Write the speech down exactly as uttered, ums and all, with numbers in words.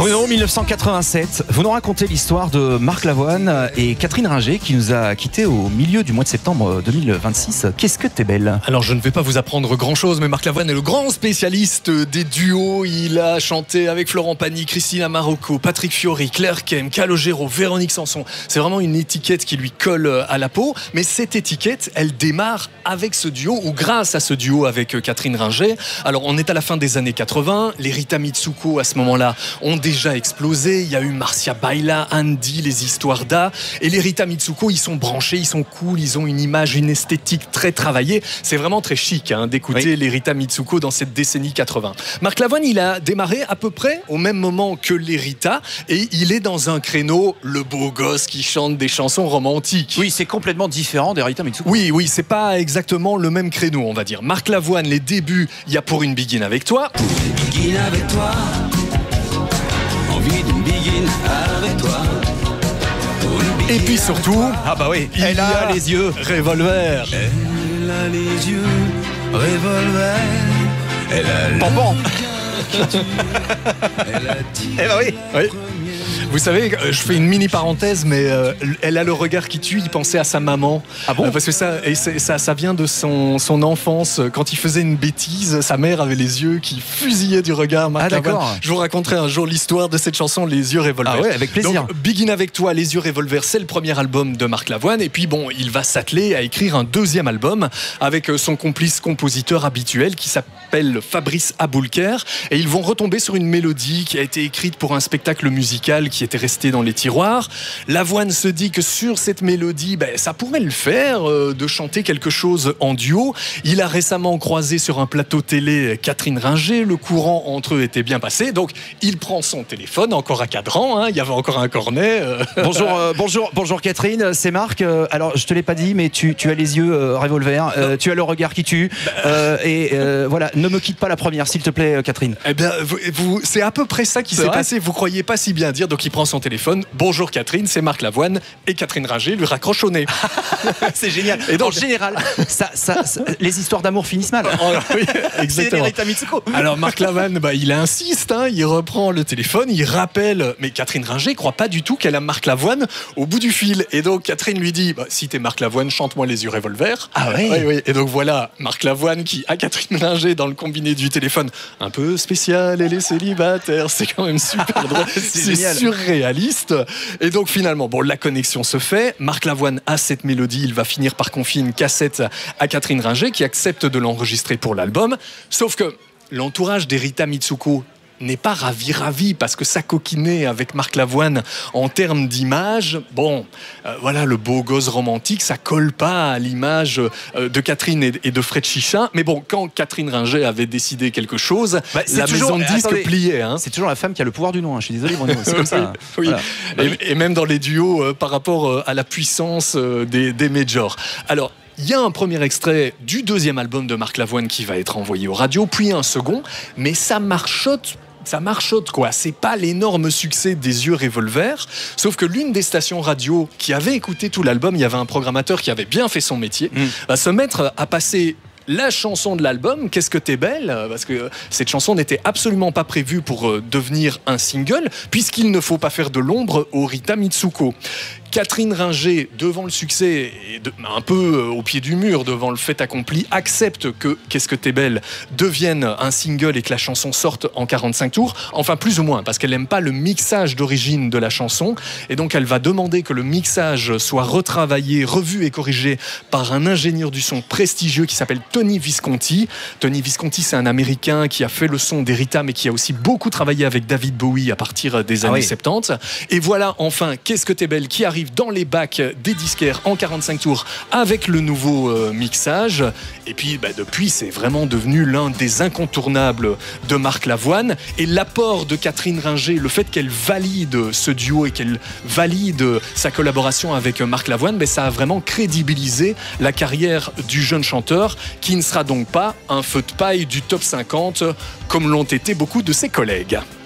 Bruno, mille neuf cent quatre-vingt-sept, vous nous racontez l'histoire de Marc Lavoine et Catherine Ringer qui nous a quittés au milieu du mois de septembre deux mille vingt-six. Qu'est-ce que t'es belle? Alors je ne vais pas vous apprendre grand chose, mais Marc Lavoine est le grand spécialiste des duos. Il a chanté avec Florent Pagny, Christina Marocco, Patrick Fiori, Claire Kem, Calogero, Véronique Sanson. C'est vraiment une étiquette qui lui colle à la peau, mais cette étiquette, elle démarre avec ce duo ou grâce à ce duo avec Catherine Ringer. Alors on est à la fin des années quatre-vingts, les Rita Mitsuko à ce moment-là ont déjà explosé. Il y a eu Marcia Baila, Andy, les histoires d'A. Et les Rita Mitsuko, ils sont branchés, ils sont cool, ils ont une image, une esthétique très travaillée. C'est vraiment très chic hein, d'écouter oui. les Rita Mitsuko dans cette décennie quatre-vingts. Marc Lavoine, il a démarré à peu près au même moment que les Rita et il est dans un créneau, le beau gosse qui chante des chansons romantiques. Oui, c'est complètement différent des Rita Mitsuko. Oui, oui, c'est pas exactement le même créneau, on va dire. Marc Lavoine, les débuts, il y a Pour une Begin avec toi. Pour une Begin avec toi. Envie d'une begin avec toi. Et puis surtout, ah bah oui, il elle a, a les yeux revolver. Elle a les yeux revolver. Elle a Pampan. Elle a dit. Eh bah oui. Oui. Vous savez, je fais une mini parenthèse, mais euh, elle a le regard qui tue. Il pensait à sa maman. Ah bon? euh, Parce que ça, et ça, ça vient de son, son enfance. Quand il faisait une bêtise, sa mère avait les yeux qui fusillaient du regard. Marc Ah Lavoine. d'accord. Je vous raconterai un jour l'histoire de cette chanson, Les yeux revolver. Ah ouais, avec plaisir. Donc, Begin avec toi, Les yeux revolver, c'est le premier album de Marc Lavoine. Et puis bon, il va s'atteler à écrire un deuxième album avec son complice compositeur habituel qui s'appelle Fabrice Aboulker. Et ils vont retomber sur une mélodie qui a été écrite pour un spectacle musical qui était resté dans les tiroirs. Lavoine se dit que sur cette mélodie, ben, ça pourrait le faire euh, de chanter quelque chose en duo. Il a récemment croisé sur un plateau télé Catherine Ringer. Le courant entre eux était bien passé. Donc, il prend son téléphone, encore à cadran. Hein, il y avait encore un cornet. Euh... Bonjour, euh, bonjour, bonjour Catherine, c'est Marc. Euh, alors, je te l'ai pas dit, mais tu, tu as les yeux euh, revolver. Euh, tu as le regard qui tue. Euh, et euh, voilà, ne me quitte pas la première, s'il te plaît, Catherine. Eh bien, vous, vous, c'est à peu près ça qui s'est vrai passé. Vous croyez pas si bien dire. Donc, il prend son téléphone. Bonjour Catherine, c'est Marc Lavoine. Et Catherine Ringer lui raccroche au nez. C'est génial. Et donc, en général, ça, ça, ça, les histoires d'amour finissent mal. Oh, oui, exactement. C'est les Mitsuko. Alors Marc Lavoine, bah, il insiste, hein, il reprend le téléphone, il rappelle. Mais Catherine Ringer croit pas du tout qu'elle a Marc Lavoine au bout du fil. Et donc Catherine lui dit bah, si t'es Marc Lavoine, chante-moi Les yeux revolver. Ah ouais. Oui, oui. Et donc voilà, Marc Lavoine qui a Catherine Ringer dans le combiné du téléphone. Un peu spécial, elle est célibataire. C'est quand même super drôle. C'est surréaliste. Et donc finalement, bon, la connexion se fait. Marc Lavoine a cette mélodie. Il va finir par confier une cassette à Catherine Ringer qui accepte de l'enregistrer pour l'album. Sauf que l'entourage des Rita Mitsuko n'est pas ravi ravi parce que ça coquinait avec Marc Lavoine en termes d'image. Bon, euh, voilà, le beau gosse romantique, ça colle pas à l'image euh, de Catherine et, et de Fred Chichin. Mais bon, quand Catherine Ringer avait décidé quelque chose, bah, la toujours, maison de disques attendez, pliait. Hein. C'est toujours la femme qui a le pouvoir du nom. Hein. Je suis désolé, Bruno, c'est comme ça. Oui. Voilà. Et, et même dans les duos euh, par rapport euh, à la puissance euh, des, des majors. Alors, il y a un premier extrait du deuxième album de Marc Lavoine qui va être envoyé aux radios, puis un second, mais ça marchote. Ça marchote quoi, c'est pas l'énorme succès des yeux revolver, sauf que l'une des stations radio qui avait écouté tout l'album, il y avait un programmateur qui avait bien fait son métier, mmh. va se mettre à passer la chanson de l'album, Qu'est-ce que t'es belle, parce que cette chanson n'était absolument pas prévue pour devenir un single, puisqu'il ne faut pas faire de l'ombre aux Rita Mitsuko. Catherine Ringer, devant le succès, et de, un peu au pied du mur, devant le fait accompli, accepte que Qu'est-ce que t'es belle devienne un single et que la chanson sorte en quarante-cinq tours, enfin plus ou moins, parce qu'elle n'aime pas le mixage d'origine de la chanson, et donc elle va demander que le mixage soit retravaillé, revu et corrigé par un ingénieur du son prestigieux qui s'appelle Tony Visconti. Tony Visconti, c'est un Américain qui a fait le son des Rita, mais qui a aussi beaucoup travaillé avec David Bowie à partir des années ah oui. soixante-dix. Et voilà, enfin, Qu'est-ce que t'es belle qui arrive dans les bacs des disquaires en quarante-cinq tours avec le nouveau euh, mixage. Et puis bah, depuis, c'est vraiment devenu l'un des incontournables de Marc Lavoine. Et l'apport de Catherine Ringer, le fait qu'elle valide ce duo et qu'elle valide sa collaboration avec Marc Lavoine, bah, ça a vraiment crédibilisé la carrière du jeune chanteur qui ne sera donc pas un feu de paille du top cinquante comme l'ont été beaucoup de ses collègues.